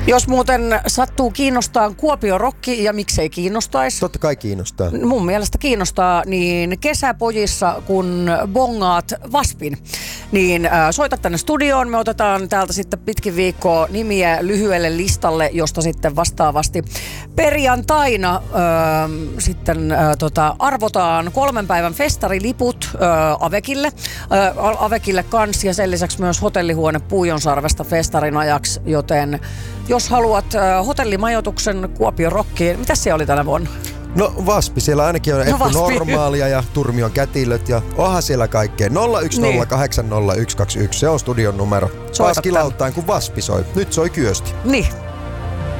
Jos muuten sattuu kiinnostaa Kuopion rokki ja miksei kiinnostaisi. Totta kai kiinnostaa. Mun mielestä kiinnostaa, niin kesäpojissa kun bongaat Waspin, niin soita tänne studioon. Me otetaan täältä sitten pitkin viikkoa nimiä lyhyelle listalle, josta sitten vastaavasti perjantaina sitten arvotaan 3 päivän festariliput Avekille kans ja sen lisäksi myös hotellihuone Puujonsarvesta festarin ajaksi, joten jos haluat hotellimajoituksen Kuopion rokkiin, mitäs siellä oli tänä vuonna? No Waspi, siellä ainakin on Eppu Normaalia ja Turmion kätilöt ja onhan siellä kaikkea. 010800121, se on studion numero. Paskilauttaen kun Waspi soi. Nyt soi Kyösti. Niin.